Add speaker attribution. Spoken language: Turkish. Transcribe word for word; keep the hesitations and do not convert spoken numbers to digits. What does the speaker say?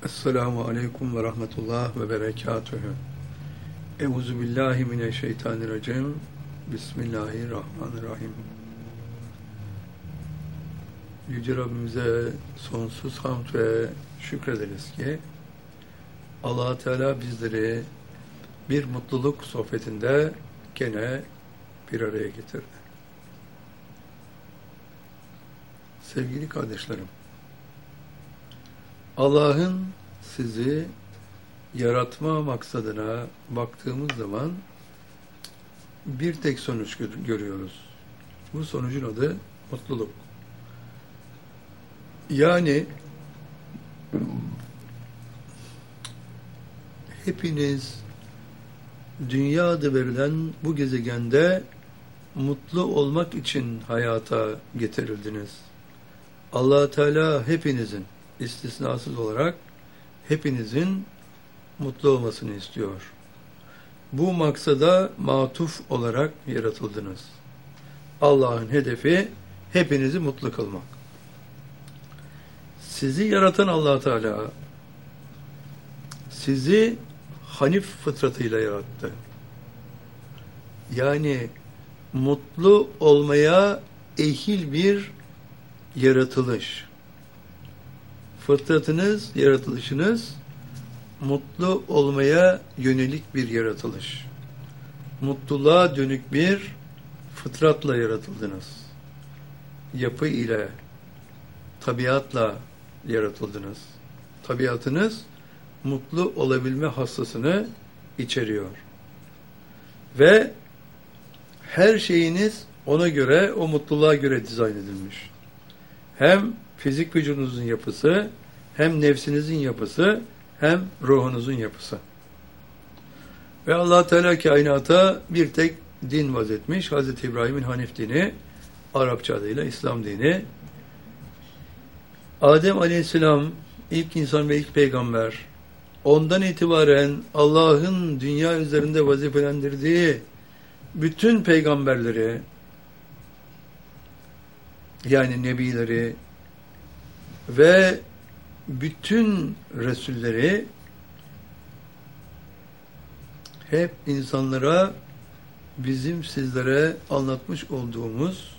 Speaker 1: Esselamu Aleyküm ve Rahmetullah ve Berekatühü. Euzu billahi mineşşeytanirracim. Bismillahirrahmanirrahim. Yüce Rabbimize sonsuz hamd ve şükrederiz ki Allah Teala bizleri bir mutluluk sohbetinde gene bir araya getirdi. Sevgili kardeşlerim, Allah'ın sizi yaratma maksadına baktığımız zaman bir tek sonuç görüyoruz. Bu sonucun adı mutluluk. Yani hepiniz dünya adı verilen bu gezegende mutlu olmak için hayata getirildiniz. Allah Teala hepinizin istisnasız olarak hepinizin mutlu olmasını istiyor. Bu maksada matuf olarak yaratıldınız. Allah'ın hedefi hepinizi mutlu kılmak. Sizi yaratan Allah Teala sizi hanif fıtratıyla yarattı. Yani mutlu olmaya ehil bir yaratılış. Fıtratınız, yaratılışınız mutlu olmaya yönelik bir yaratılış. Mutluluğa dönük bir fıtratla yaratıldınız. Yapı ile, tabiatla yaratıldınız. Tabiatınız mutlu olabilme hassasını içeriyor. Ve her şeyiniz ona göre, o mutluluğa göre dizayn edilmiş. Hem fizik vücudunuzun yapısı, hem nefsinizin yapısı, hem ruhunuzun yapısı. Ve Allah Teala kainata bir tek din vazetmiş. Hazreti İbrahim'in Hanif dini, Arapça adıyla İslam dini. Adem Aleyhisselam ilk insan ve ilk peygamber. Ondan itibaren Allah'ın dünya üzerinde vazifelendirdiği bütün peygamberleri, yani nebileri ve bütün resulleri hep insanlara bizim sizlere anlatmış olduğumuz